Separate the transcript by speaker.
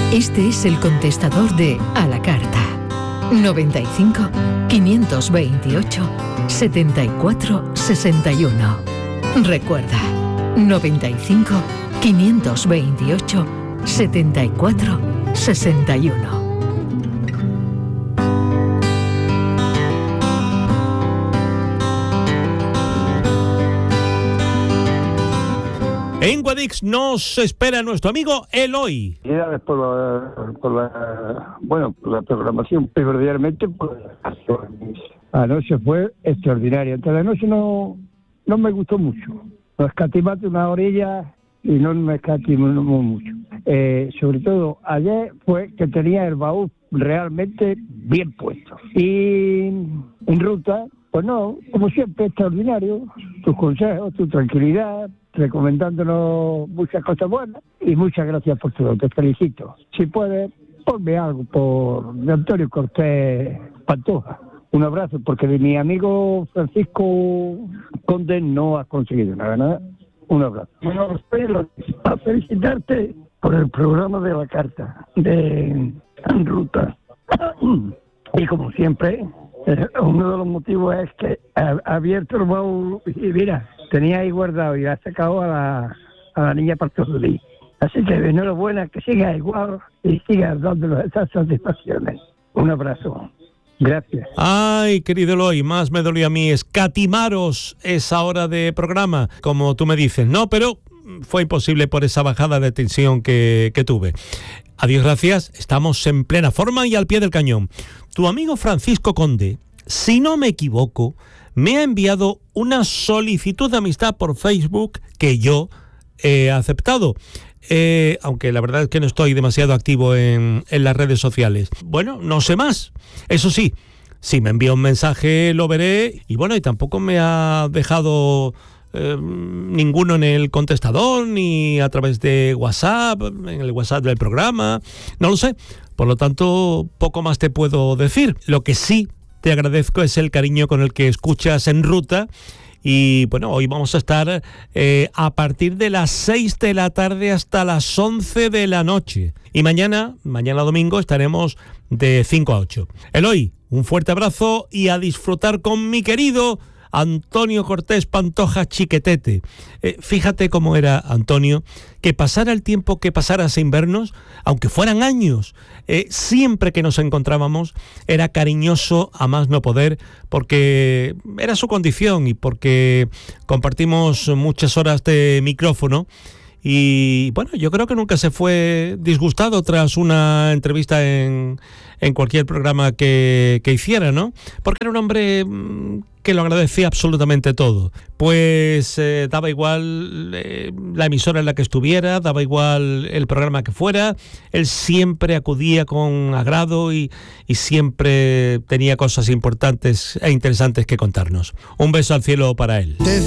Speaker 1: Este es el contestador de A la Carta. 95 528 74 61. Recuerda, 95 528 74 61.
Speaker 2: En Guadix nos espera nuestro amigo Eloy.
Speaker 3: Felicidades por la programación, primordialmente anoche fue extraordinaria. Entonces la noche no me gustó mucho. No escatimaste una orilla y no me escatimó mucho. Sobre todo ayer fue que tenía el baúl realmente bien puesto. Y en ruta, pues no, como siempre, extraordinario. Tus consejos, tu tranquilidad, recomendándonos muchas cosas buenas, y muchas gracias por todo, te felicito. Si puedes, ponme algo de Antonio Cortés Pantoja. Un abrazo, porque de mi amigo Francisco Conde no has conseguido nada. Un abrazo. Bueno, espero a felicitarte por el programa de La Carta de En Ruta. Y como siempre, uno de los motivos es que ha abierto el baúl y mira, tenía ahí guardado y ha sacado a la niña Pastorelli. Así que enhorabuena, que siga igual y siga dándonos esas satisfacciones. Un abrazo. Gracias.
Speaker 2: Ay, querido Eloy, más me dolió a mí escatimaros esa hora de programa, como tú me dices. No, pero fue imposible por esa bajada de tensión que tuve. Adiós, gracias. Estamos en plena forma y al pie del cañón. Tu amigo Francisco Conde, si no me equivoco, me ha enviado una solicitud de amistad por Facebook que yo he aceptado. Aunque la verdad es que no estoy demasiado activo en las redes sociales. Bueno, no sé más. Eso sí, si me envía un mensaje lo veré. Y bueno, y tampoco me ha dejado ninguno en el contestador, ni a través de WhatsApp, en el WhatsApp del programa. No lo sé. Por lo tanto, poco más te puedo decir. Lo que sí te agradezco es el cariño con el que escuchas En Ruta. Y bueno, hoy vamos a estar a partir de las 6 de la tarde hasta las 11 de la noche. Y mañana domingo, estaremos de 5 a 8. Eloy, un fuerte abrazo y a disfrutar con mi querido Antonio Cortés Pantoja Chiquetete. Fíjate cómo era Antonio, que pasara el tiempo que pasara sin vernos, aunque fueran años, siempre que nos encontrábamos era cariñoso a más no poder, porque era su condición y porque compartimos muchas horas de micrófono. Y bueno, yo creo que nunca se fue disgustado tras una entrevista en cualquier programa que hiciera, ¿no? Porque era un hombre que lo agradecía absolutamente todo. Pues daba igual la emisora en la que estuviera, daba igual el programa que fuera, él siempre acudía con agrado y siempre tenía cosas importantes e interesantes que contarnos. Un beso al cielo para él.